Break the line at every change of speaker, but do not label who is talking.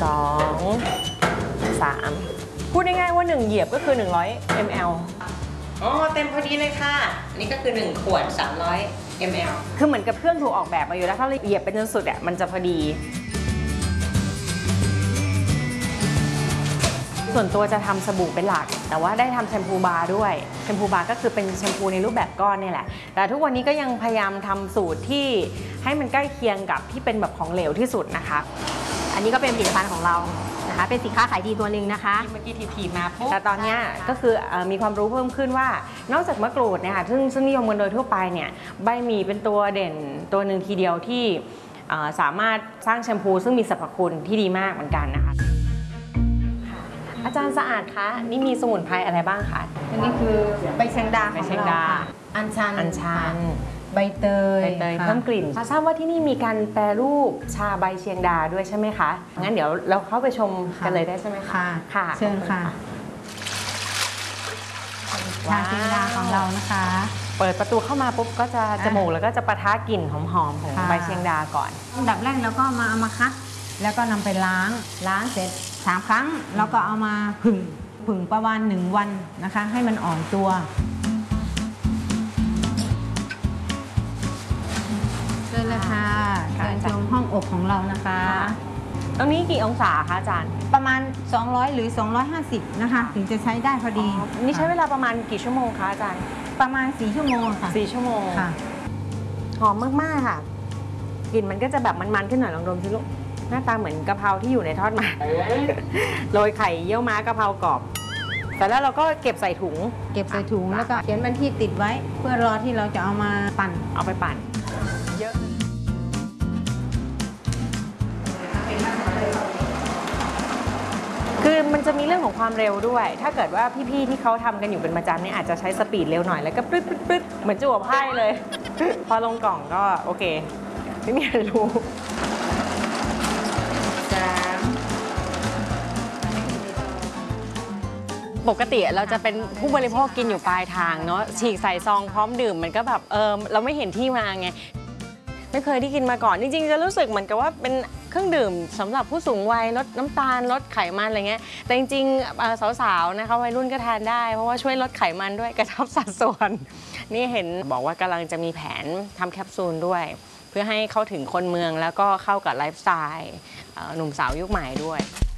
2 3พูดง่ายๆว่า1เหยียบก็คือ100 ml
อ๋อเต็มพอดีเลยค่ะอันนี้ก็คือ1ขวด300 ml
คือเหมือนกับเครื่องถูกออกแบบมาอยู่แล้วถ้าเราเหยียบไปจนสุดอ่ะมันจะพอดีส่วนตัวจะทำสบู่เป็นหลักแต่ว่าได้ทำแชมพูบาร์ด้วยแชมพูบาร์ก็คือเป็นแชมพูในรูปแบบก้อนนี่แหละแต่ทุกวันนี้ก็ยังพยายามทำสูตรที่ให้มันใกล้เคียงกับที่เป็นแบบของเหลวที่สุดนะคะ
อันนี้ก็เป็นผลิตภัณฑ์ของเรานะคะเป็นสินค้าขายดีตัวหนึ่งนะคะ
เมื่อกี้ทีมาปุ๊บ
แต่ตอนนี้ก็คือมีความรู้เพิ่มขึ้นว่านอกจากมะกรูดเนี่ยค่ะซึ่งนิยมกันโดยทั่วไปเนี่ยใบหมี่เป็นตัวเด่นตัวหนึ่งทีเดียวที่สามารถสร้างแชมพูซึ่งมีสรรพคุณที่ดีมากเหมือนกันนะคะอาจารย์สะอาดคะนี่มีสมุนไพรอะไรบ้างคะ
อันนี้คือใบแชงดาของเราค่ะอัญชันใบเตย
เพิ่มกลิ่นทราบว่าที่นี่มีการแปรรูปชาใบเชียงดาด้วยใช่ไหมคะงั้นเดี๋ยวเราเข้าไปชมกันเลยได้ใช่ไหมคะ
ค่ะเชิญค่ะชาเชียงดาของเรานะคะ
เปิดประตูเข้ามาปุ๊บก็จะจมูกแล้วก็จะปะทะกลิ่นหอมๆของใบเชียงดาก่อน
อันดับแรกเราก็เอามาคัดแล้วก็นำไปล้างเสร็จ3 ครั้งแล้วก็เอามาผึ่งประมาณ1 วันนะคะให้มันอ่อนตัวเชิญเลยค่ะการชมห้องอบของเรานะคะ
ตรงนี้กี่องศาคะอาจารย์
ประมาณ200หรือ250นะคะถึงจะใช้ได้พอดี
นี่ใช้เวลาประมาณกี่ชั่วโมงคะอาจารย์
ประมาณ4 ชั่วโมงค่ะ
4 ชั่วโมง
ค่ะ
หอมมากๆค่ะกลิ่นมันก็จะแบบมันๆขึ้นหน่อยลองดมสิลูกหน้าตาเหมือนกะเพราที่อยู่ในทอดมันโรยไข่เยี่ยวม้ากะเพรากรอบแต่แล้วเราก็เก็บใส่ถุง
แล้วก็เขียนวันที่ติดไว้เพื่อรอที่เราจะเอามาปั่น
เอาไปปั่นเยอะคือมันจะมีเรื่องของความเร็วด้วยถ้าเกิดว่าพี่ๆที่เขาทำกันอยู่เป็นประจำเนี่ยอาจจะใช้สปีดเร็วหน่อยแล้วก็ปึ๊ดเหมือนจั่วไพ่เลย พอลงกล่องก็โอเคไม่มีใครรู้ปกติเราจะเป็นผู้บริโภคกินอยู่ปลายทางเนาะฉีกใส่ซองพร้อมดื่มมันก็แบบเราไม่เห็นที่มาไงไม่เคยได้กินมาก่อนจริงๆจะรู้สึกเหมือนกับว่าเป็นเครื่องดื่มสำหรับผู้สูงวัยลดน้ำตาลลดไขมันอะไรเงี้ยแต่จริงๆสาวๆนะคะวัยรุ่นก็ทานได้เพราะว่าช่วยลดไขมันด้วยกระชับสัดส่วนนี่เห็นบอกว่ากำลังจะมีแผนทำแคปซูลด้วยเพื่อให้เข้าถึงคนเมืองแล้วก็เข้ากับไลฟ์สไตล์หนุ่มสาวยุคใหม่ด้วย